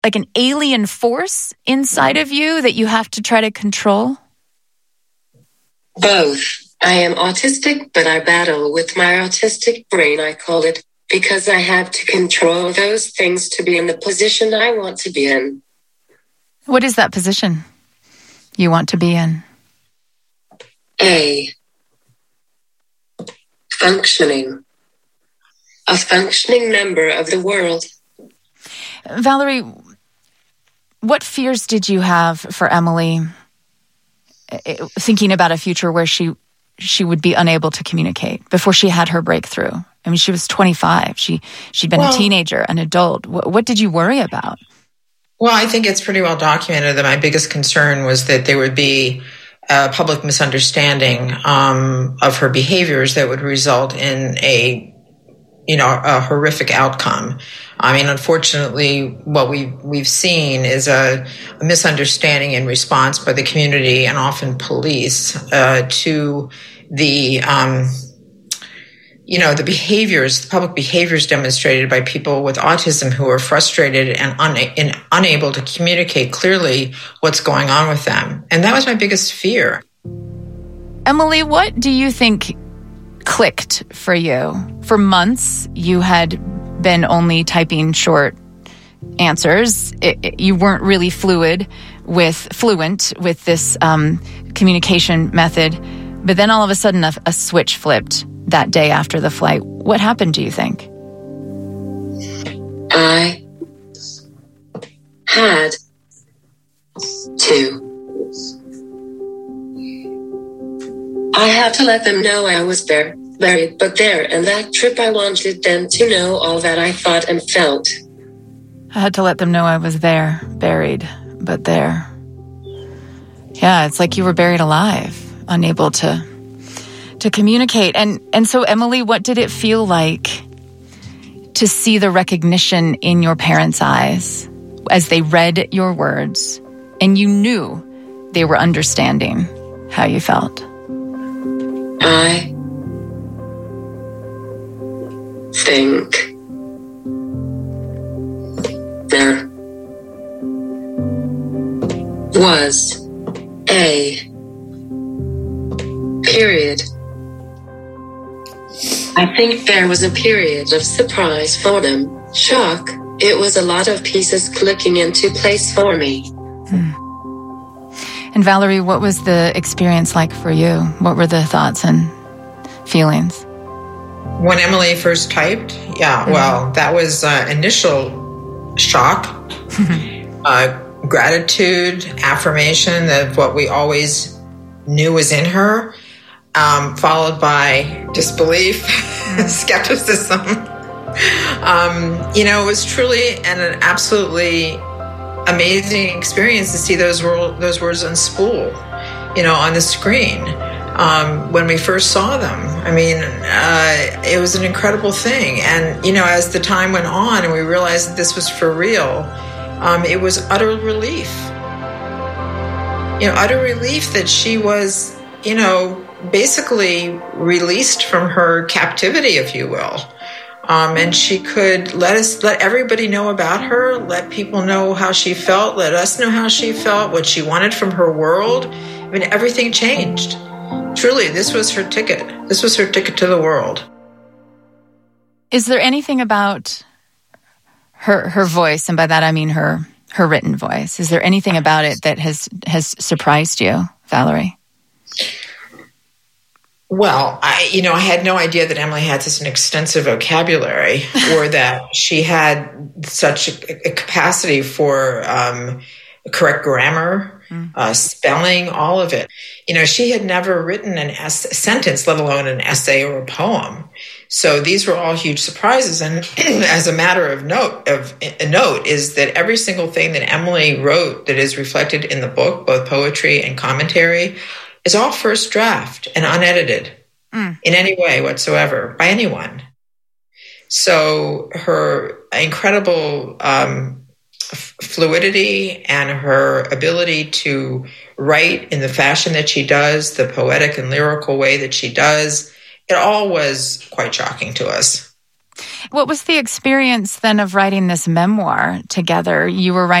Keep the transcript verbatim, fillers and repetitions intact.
like an alien force inside of you that you have to try to control? Both. I am autistic, but I battle with my autistic brain, I call it, because I have to control those things to be in the position I want to be in. What is that position you want to be in? A. Functioning. A functioning member of the world. Valerie, what fears did you have for Emily, thinking about a future where she she would be unable to communicate before she had her breakthrough? I mean, she was twenty-five. She, she'd been well, a teenager, an adult. What, what did you worry about? Well, I think it's pretty well documented that my biggest concern was that there would be a public misunderstanding um, of her behaviors that would result in a, you know, a horrific outcome. I mean, unfortunately, what we we've seen is a, a misunderstanding in response by the community and often police uh, to the, um, you know, the behaviors, the public behaviors demonstrated by people with autism who are frustrated and, una- and unable to communicate clearly what's going on with them. And that was my biggest fear. Emily, what do you think clicked for you? For months, you had been only typing short answers. It, it, you weren't really fluid with fluent with this um, communication method. But then all of a sudden, a, a switch flipped that day after the flight. What happened, do you think? I had to. I had to let them know I was there, buried, but there. And that trip, I wanted them to know all that I thought and felt. I had to let them know I was there, buried, but there. Yeah, it's like you were buried alive, unable to to communicate. And and so, Emily, what did it feel like to see the recognition in your parents' eyes as they read your words and you knew they were understanding how you felt? I think there was a period. I think there was a period of surprise for them, shock. It was a lot of pieces clicking into place for me. Hmm. And Valerie, what was the experience like for you? What were the thoughts and feelings? When Emily first typed, yeah, mm-hmm. well, that was uh, initial shock, uh, gratitude, affirmation of what we always knew was in her, um, followed by disbelief, mm-hmm. skepticism. Um, you know, it was truly and an absolutely amazing experience to see those wor- those words on spool, you know, on the screen. Um, when we first saw them, I mean, uh, it was an incredible thing. And, you know, as the time went on and we realized that this was for real, um, it was utter relief. You know, utter relief that she was, you know, basically released from her captivity, if you will. Um, and she could let us, let everybody know about her, let people know how she felt, let us know how she felt, what she wanted from her world. I mean, everything changed. Truly, this was her ticket. This was her ticket to the world. Is there anything about her her voice, and by that I mean her her written voice, is there anything about it that has has surprised you, Valerie? Well, I, you know, I had no idea that Emily had such an extensive vocabulary, or that she had such a, a capacity for um, correct grammar, mm. uh, spelling, all of it. You know, she had never written an es- a sentence, let alone an essay or a poem. So these were all huge surprises. And as a matter of note, of a note is that every single thing that Emily wrote that is reflected in the book, both poetry and commentary, is all first draft and unedited mm. in any way whatsoever by anyone. So her incredible um, f- fluidity and her ability to write in the fashion that she does, the poetic and lyrical way that she does, it all was quite shocking to us. What was the experience then of writing this memoir together? You were writing